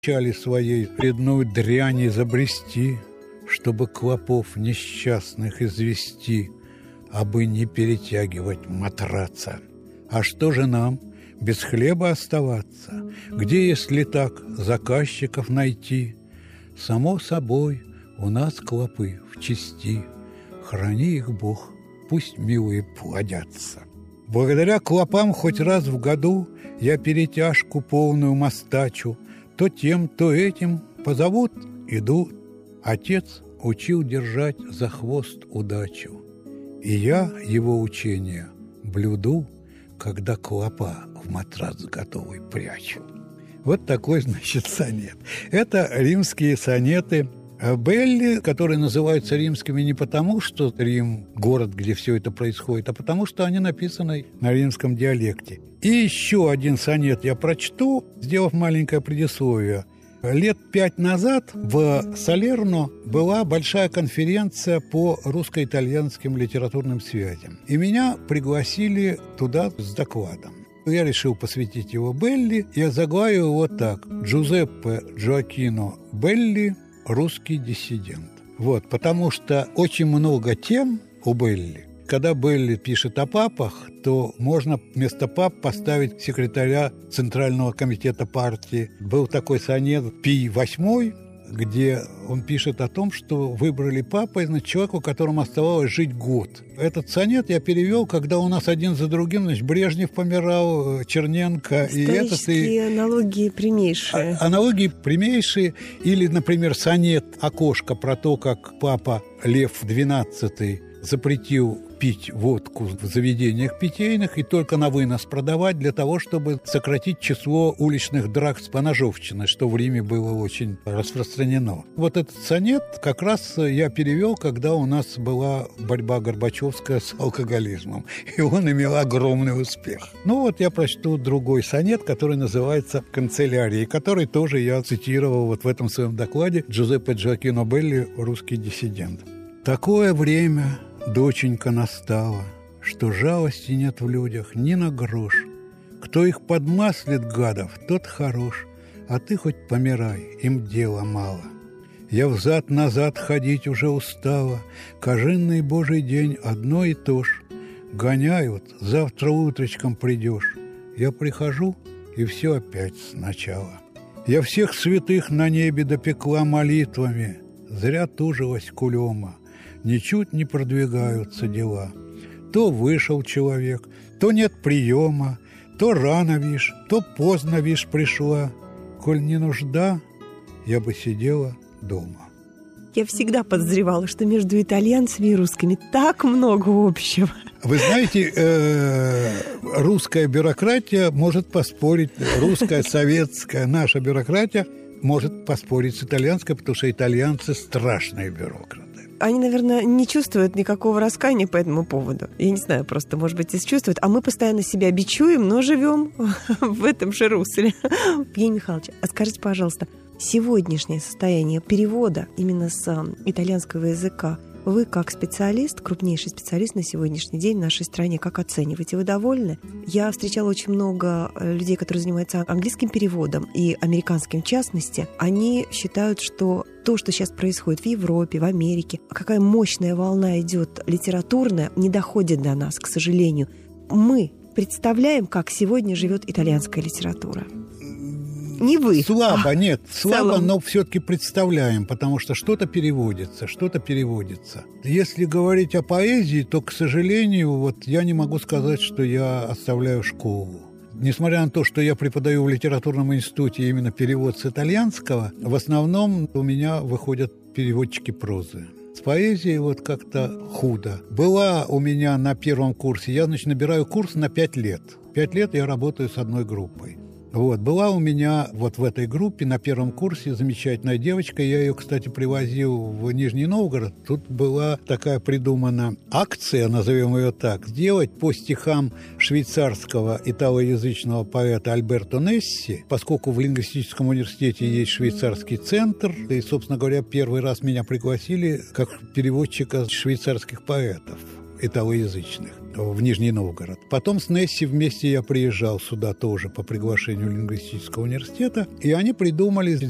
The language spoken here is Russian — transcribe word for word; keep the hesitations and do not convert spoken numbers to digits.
печали своей вредную дрянь изобрести, чтобы клопов несчастных извести, абы не перетягивать матраца. А что же нам, без хлеба оставаться? Где, если так, заказчиков найти? Само собой, у нас клопы в чести. Храни их Бог, пусть милые плодятся. Благодаря клопам хоть раз в году я перетяжку полную мостачу. То тем, то этим позовут, идут. Отец учил держать за хвост удачу. И я его учение блюду, когда клопа в матрас готовый прячу. Вот такой, значит, сонет. Это римские сонеты Белли, которые называются римскими не потому, что Рим – город, где все это происходит, а потому, что они написаны на римском диалекте. И еще один сонет я прочту, сделав маленькое предисловие. Лет пять назад в Салерно была большая конференция по русско-итальянским литературным связям. И меня пригласили туда с докладом. Я решил посвятить его Белли. Я заглавил его так: Джузеппе Джоакино Белли, русский диссидент. Вот, потому что очень много тем у Белли. Когда Белли пишет о папах, то можно вместо пап поставить секретаря Центрального комитета партии. Был такой сонет Пий восьмой, где он пишет о том, что выбрали папой, значит, человеку, которому оставалось жить год. Этот сонет я перевел, когда у нас один за другим, значит, Брежнев помирал, Черненко. Исторические и этот, и... аналогии прямейшие. А, аналогии прямейшие. Или, например, сонет «Окошко» про то, как папа Лев двенадцатый запретил пить водку в заведениях питейных и только на вынос продавать для того, чтобы сократить число уличных драк с поножовщиной, что в Риме было очень распространено. Вот этот сонет как раз я перевел, когда у нас была борьба Горбачевская с алкоголизмом, и он имел огромный успех. Ну вот я прочту другой сонет, который называется «Канцелярия», который тоже я цитировал вот в этом своем докладе. Джузеппе Джоакино Белли, русский диссидент. «Такое время, доченька, настала, что жалости нет в людях ни на грош. Кто их подмаслит, гадов, тот хорош, а ты хоть помирай, им дела мало. Я взад-назад ходить уже устала, кожинный божий день одно и то ж. Гоняют, завтра утречком придешь. Я прихожу, и все опять сначала. Я всех святых на небе допекла молитвами, зря тужилась кулема. Ничуть не продвигаются дела. То вышел человек, то нет приема, то рано, вишь, то поздно, вишь, пришла. Коль не нужда, я бы сидела дома». Я всегда подозревала, что между итальянцами и русскими так много общего. Вы знаете, э, русская бюрократия может поспорить, русская, советская, наша бюрократия может поспорить с итальянской, потому что итальянцы страшные бюрократы. Они, наверное, не чувствуют никакого раскаяния по этому поводу. Я не знаю, просто, может быть, и чувствуют. А мы постоянно себя бичуем, но живем в этом же русле. Евгений Михайлович, а скажите, пожалуйста, сегодняшнее состояние перевода именно с итальянского языка вы, как специалист, крупнейший специалист на сегодняшний день в нашей стране, как оцениваете? Вы довольны? Я встречала очень много людей, которые занимаются английским переводом и американским в частности. Они считают, что то, что сейчас происходит в Европе, в Америке, какая мощная волна идет литературная, не доходит до нас, к сожалению. Мы представляем, как сегодня живет итальянская литература. Не вы. Слабо, а, нет, слабо, целом. но все-таки представляем, потому что что-то переводится, что-то переводится. Если говорить о поэзии, то, к сожалению, вот я не могу сказать, что я оставляю школу. Несмотря на то, что я преподаю в литературном институте именно перевод с итальянского, в основном у меня выходят переводчики прозы. С поэзией вот как-то худо. Была у меня на первом курсе, я, значит, набираю курс на пять лет. Пять лет я работаю с одной группой. Вот, была у меня вот в этой группе на первом курсе замечательная девочка. Я ее, кстати, привозил в Нижний Новгород. Тут была такая придумана акция, назовем ее так, сделать по стихам швейцарского италоязычного поэта Альберто Несси, поскольку в лингвистическом университете есть швейцарский центр, и, собственно говоря, первый раз меня пригласили как переводчика швейцарских поэтов италоязычных в Нижний Новгород. Потом с Несси вместе я приезжал сюда тоже по приглашению лингвистического университета, и они придумали